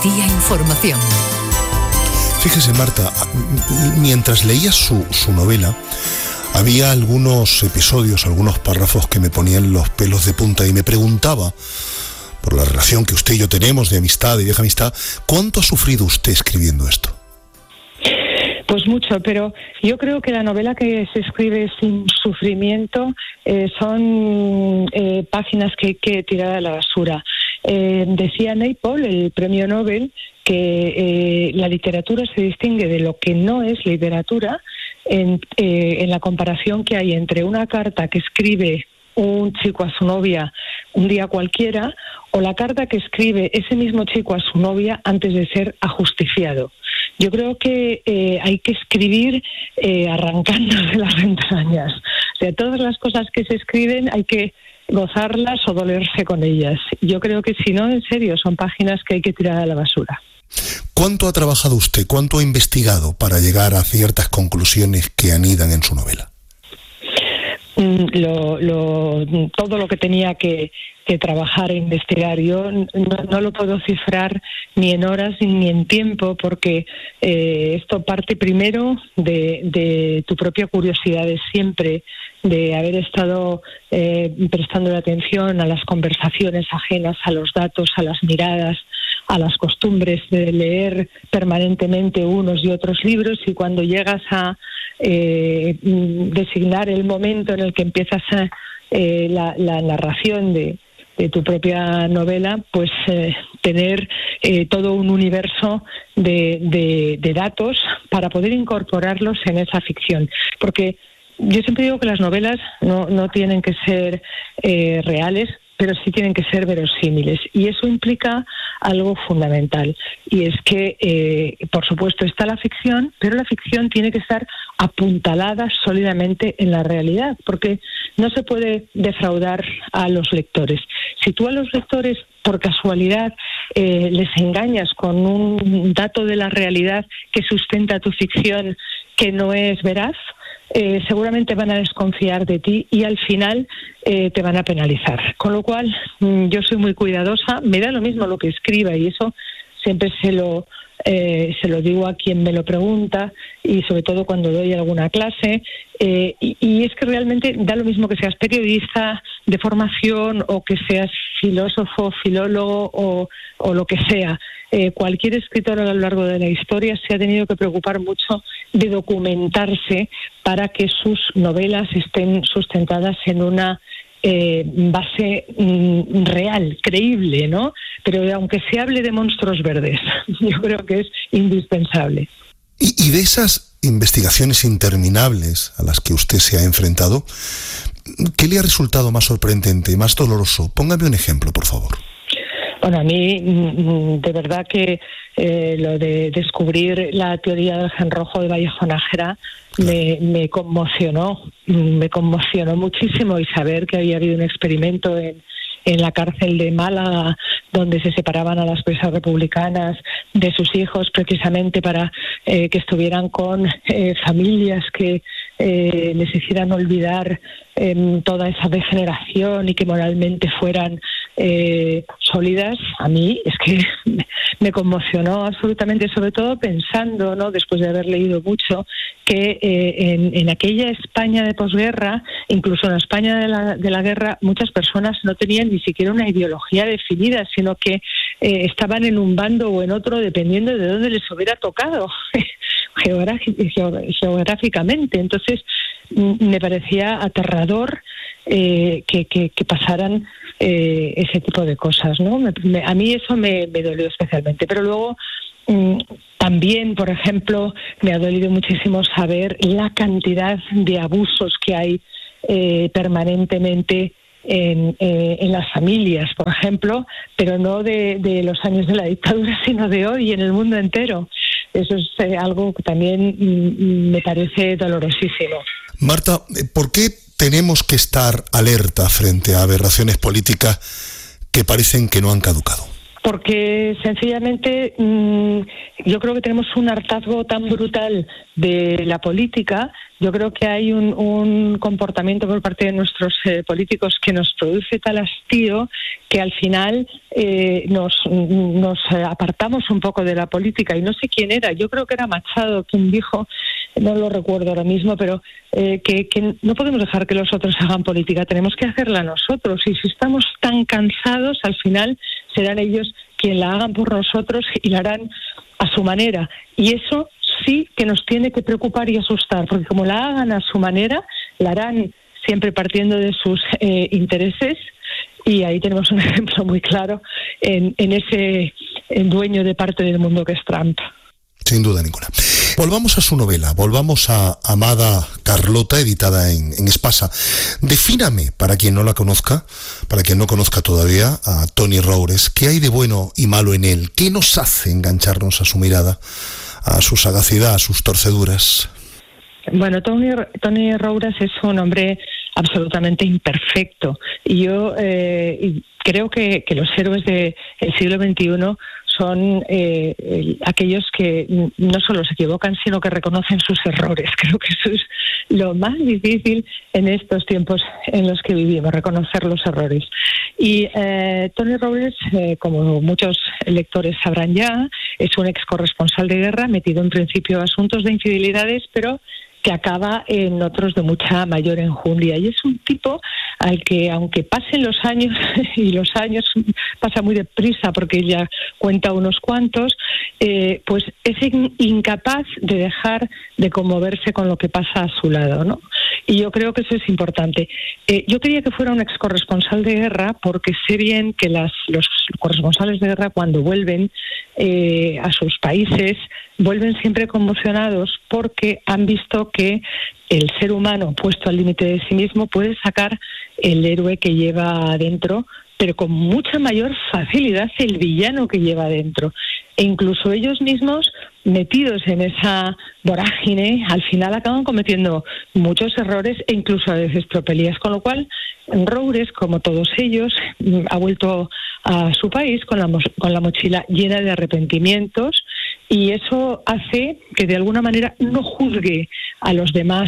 Andalucía Información. Fíjese, Marta, mientras leía su novela, había algunos episodios, algunos párrafos que me ponían los pelos de punta y me preguntaba, por la relación que usted y yo tenemos de amistad, de vieja amistad, ¿cuánto ha sufrido usted escribiendo esto? Pues mucho, pero yo creo que la novela que se escribe sin sufrimiento son páginas que hay que tirar a la basura. Decía Naipaul, el premio Nobel, que la literatura se distingue de lo que no es literatura en la comparación que hay entre una carta que escribe un chico a su novia un día cualquiera o la carta que escribe ese mismo chico a su novia antes de ser ajusticiado. Yo creo que hay que escribir arrancándose las entrañas. O sea, todas las cosas que se escriben hay que gozarlas o dolerse con ellas. Yo creo que si no, en serio, son páginas que hay que tirar a la basura. ¿Cuánto ha trabajado usted, cuánto ha investigado para llegar a ciertas conclusiones que anidan en su novela? Todo lo que tenía que trabajar e investigar. Yo no lo puedo cifrar ni en horas ni en tiempo, porque esto parte primero de tu propia curiosidad de siempre, de haber estado prestando atención a las conversaciones ajenas, a los datos, a las miradas, a las costumbres, de leer permanentemente unos y otros libros, y cuando llegas a designar el momento en el que empiezas la narración de tu propia novela, pues tener todo un universo de datos para poder incorporarlos en esa ficción. Porque yo siempre digo que las novelas no tienen que ser reales, pero sí tienen que ser verosímiles, y eso implica algo fundamental, y es que, por supuesto, está la ficción, pero la ficción tiene que estar apuntalada sólidamente en la realidad, porque no se puede defraudar a los lectores. Si tú a los lectores, por casualidad, les engañas con un dato de la realidad que sustenta tu ficción que no es veraz, seguramente van a desconfiar de ti y al final te van a penalizar. Con lo cual, yo soy muy cuidadosa, me da lo mismo lo que escriba, y eso siempre se lo digo a quien me lo pregunta, y sobre todo cuando doy alguna clase, y es que realmente da lo mismo que seas periodista de formación o que seas filósofo, filólogo o lo que sea. Cualquier escritor a lo largo de la historia se ha tenido que preocupar mucho de documentarse para que sus novelas estén sustentadas en una base real, creíble, ¿no? Pero aunque se hable de monstruos verdes, yo creo que es indispensable. Y de esas investigaciones interminables a las que usted se ha enfrentado, ¿qué le ha resultado más sorprendente, más doloroso? Póngame un ejemplo, por favor. Bueno, a mí, de verdad que lo de descubrir la teoría del gen rojo de Vallejo Nájera me conmocionó muchísimo, y saber que había habido un experimento en la cárcel de Málaga donde se separaban a las presas republicanas de sus hijos precisamente para que estuvieran con familias que les hicieran olvidar toda esa degeneración y que moralmente fueran sólidas. A mí es que me conmocionó absolutamente, sobre todo pensando, ¿no?, después de haber leído mucho, que en aquella España de posguerra, incluso en la España de la guerra, muchas personas no tenían ni siquiera una ideología definida, sino que estaban en un bando o en otro dependiendo de dónde les hubiera tocado geográficamente. Entonces me parecía aterrador que pasaran ese tipo de cosas, ¿no? A mí eso me dolió especialmente. Pero luego también, por ejemplo, me ha dolido muchísimo saber la cantidad de abusos que hay permanentemente en las familias, por ejemplo, pero no de los años de la dictadura, sino de hoy en el mundo entero. Eso es algo que también me parece dolorosísimo. Marta, ¿por qué tenemos que estar alerta frente a aberraciones políticas que parecen que no han caducado? Porque sencillamente yo creo que tenemos un hartazgo tan brutal de la política. Yo creo que hay un comportamiento por parte de nuestros políticos que nos produce tal hastío que al final nos apartamos un poco de la política. Y no sé quién era, yo creo que era Machado quien dijo, no lo recuerdo ahora mismo, pero que no podemos dejar que los otros hagan política, tenemos que hacerla nosotros. Y si estamos tan cansados, al final serán ellos quien la hagan por nosotros y la harán a su manera. Y eso sí que nos tiene que preocupar y asustar, porque como la hagan a su manera, la harán siempre partiendo de sus intereses, y ahí tenemos un ejemplo muy claro en ese dueño de parte del mundo que es Trump. Sin duda ninguna. Volvamos a su novela, volvamos a Amada Carlota, editada en Espasa. Defíname, para quien no la conozca, para quien no conozca todavía a Toni Roures, ¿qué hay de bueno y malo en él? ¿Qué nos hace engancharnos a su mirada, a su sagacidad, a sus torceduras? Bueno, Toni Roures es un hombre absolutamente imperfecto. Y yo creo que los héroes del siglo XXI son aquellos que no solo se equivocan, sino que reconocen sus errores. Creo que eso es lo más difícil en estos tiempos en los que vivimos, reconocer los errores. Y Toni Roures, como muchos lectores sabrán ya, es un ex corresponsal de guerra, metido en principio a asuntos de infidelidades, pero que acaba en otros de mucha mayor enjundia. Y es un tipo al que, aunque pasen los años, y los años pasa muy deprisa porque ella cuenta unos cuantos, pues es incapaz de dejar de conmoverse con lo que pasa a su lado, ¿no? Y yo creo que eso es importante. Yo quería que fuera un ex corresponsal de guerra porque sé bien que los corresponsales de guerra, cuando vuelven a sus países, vuelven siempre conmocionados porque han visto que el ser humano puesto al límite de sí mismo puede sacar el héroe que lleva adentro, pero con mucha mayor facilidad el villano que lleva adentro. E incluso ellos mismos, metidos en esa vorágine, al final acaban cometiendo muchos errores e incluso a veces tropelías. Con lo cual, Roures, como todos ellos, ha vuelto a su país con la mochila llena de arrepentimientos, y eso hace que de alguna manera no juzgue a los demás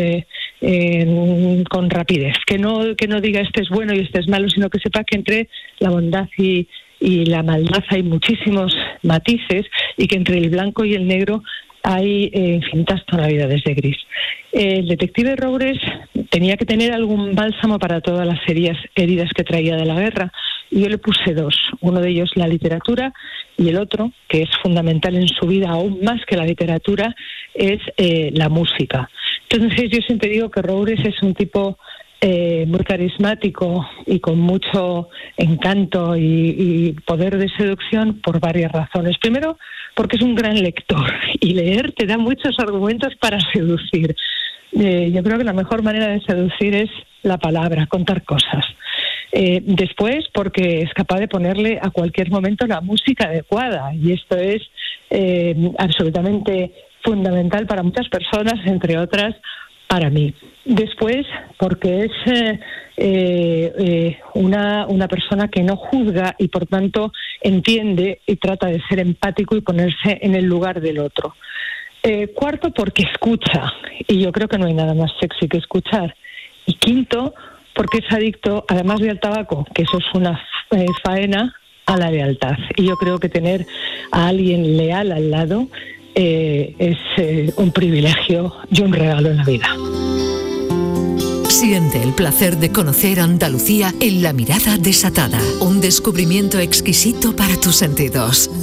con rapidez, que no diga este es bueno y este es malo, sino que sepa que entre la bondad y la maldad hay muchísimos matices, y que entre el blanco y el negro hay infinitas tonalidades de gris. El detective Roures tenía que tener algún bálsamo para todas las heridas que traía de la guerra, y yo le puse dos. Uno de ellos la literatura, y el otro, que es fundamental en su vida aún más que la literatura, es la música. Entonces yo siempre digo que Roures es un tipo muy carismático y con mucho encanto y poder de seducción por varias razones. Primero, porque es un gran lector, y leer te da muchos argumentos para seducir. Yo creo que la mejor manera de seducir es la palabra, contar cosas. Después, porque es capaz de ponerle a cualquier momento la música adecuada, y esto es absolutamente fundamental para muchas personas, entre otras para mí. Después, porque es una persona que no juzga y por tanto entiende y trata de ser empático y ponerse en el lugar del otro. Cuarto, porque escucha, y yo creo que no hay nada más sexy que escuchar. Y quinto, porque es adicto, además del tabaco, que eso es una faena, a la lealtad. Y yo creo que tener a alguien leal al lado es un privilegio y un regalo en la vida. Siente el placer de conocer Andalucía en La Mirada Desatada, un descubrimiento exquisito para tus sentidos.